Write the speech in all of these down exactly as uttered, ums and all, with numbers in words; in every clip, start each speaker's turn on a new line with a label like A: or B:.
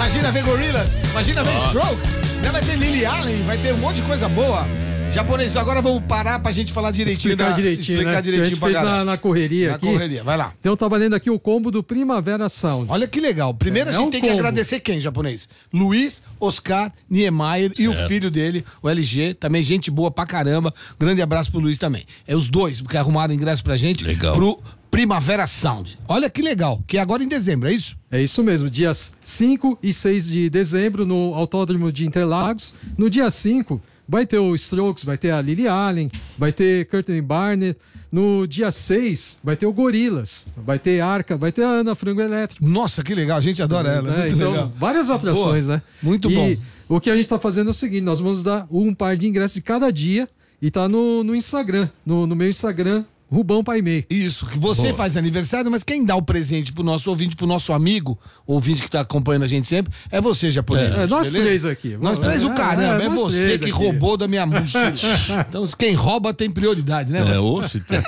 A: Imagina ver Gorillaz, imagina ver
B: Ah.
A: Strokes, né? Vai ter Lily Allen, vai ter um monte de coisa boa. Japonês, agora vamos parar pra gente falar direitinho.
C: Explicar
A: da,
C: direitinho,
A: explicar
C: né?
A: direitinho
C: a gente
A: pra
C: fez
A: galera.
C: na, na correria
A: Na
C: aqui.
A: correria, vai lá.
C: Então tá valendo aqui o combo do Primavera Sound.
A: Olha que legal. Primeiro
C: É,
A: a
C: é
A: gente
C: um
A: tem que
C: combo.
A: agradecer quem, japonês? Luiz, Oscar, Niemeyer e o filho dele, o L G, também gente boa pra caramba. Grande abraço pro Luiz também. É os dois que arrumaram ingresso pra gente.
B: Legal.
A: Pro Primavera Sound. Olha que legal, que é agora em dezembro, é isso?
C: É isso mesmo, dias cinco e seis de dezembro no Autódromo de Interlagos. No dia cinco vai ter o Strokes, vai ter a Lily Allen, vai ter Courtney Barnett. No dia seis vai ter o Gorillaz, vai ter Arca, vai ter a Ana Frango Elétrico.
A: Nossa, que legal, a gente adora ela.
C: É,
A: muito
C: então,
A: legal.
C: várias atrações,
A: Boa,
C: né?
A: muito
C: E
A: bom.
C: o que a gente tá fazendo é o seguinte, nós vamos dar um par de ingressos de cada dia e tá no, no Instagram, no, no meu Instagram, Rubão Paimei.
A: Isso, que você
C: Boa.
A: faz aniversário, mas quem dá o presente pro nosso ouvinte, pro nosso amigo, ouvinte que tá acompanhando a gente sempre, é você, japonês.
C: É, nós
A: beleza?
C: três aqui.
A: Nós três o
C: É,
A: caramba, é,
C: é, nós
A: você
C: três
A: que
C: aqui.
A: roubou da minha mochila. Então, quem rouba tem prioridade, né?
B: É,
A: mano?
B: osso, então.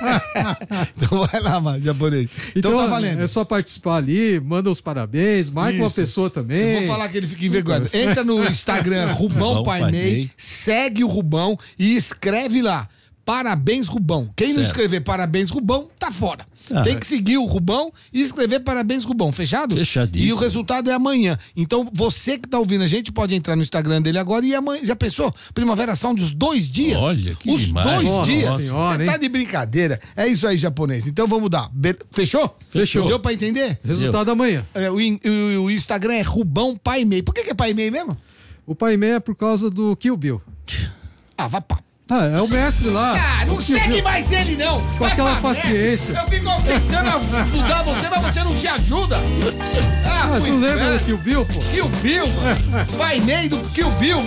A: Então vai lá, mano, japonês. Então, tá valendo.
C: É só participar ali, manda os parabéns, marca uma
A: Isso.
C: pessoa também.
A: Eu vou falar que ele fica envergonhado. Entra no Instagram Rubão
B: Rubão
A: Paimei,
B: Paimei.
A: segue o Rubão e escreve lá. Parabéns, Rubão. Quem não
B: Certo.
A: escrever parabéns, Rubão, tá fora.
B: Ah.
A: Tem que seguir o Rubão e escrever parabéns, Rubão. Fechado?
B: Fechadíssimo.
A: E o resultado é amanhã. Então, você que tá ouvindo a gente pode entrar no Instagram dele agora e amanhã. Já pensou? Primavera Sound dos dois dias?
B: Olha, que
A: Os
B: demais.
A: dois
C: Nossa
A: dias?
C: senhora,
A: Você tá
C: hein?
A: de brincadeira. É isso aí, japonês. Então vamos dar. Be- Fechou?
C: Fechou.
A: Deu pra entender?
C: Resultado amanhã.
A: É, o, in- o- o Instagram é Rubão Paimei. Por que, que é Paimei mesmo?
C: O Paimei é por causa do Kill Bill.
A: Ah, vá pá.
C: Ah, é o mestre lá.
A: Ah, não
C: O Kill
A: segue
C: Bill.
A: mais ele, não!
C: Com
A: Vai
C: aquela
A: pra
C: paciência.
A: merda. Eu fico tentando ajudar você, mas você não te ajuda! Ah,
C: Ah, você
A: pro
C: não lembra
A: inferno.
C: do Kill Bill, pô?
A: Kill Bill, mano. Paimei do Kill Bill,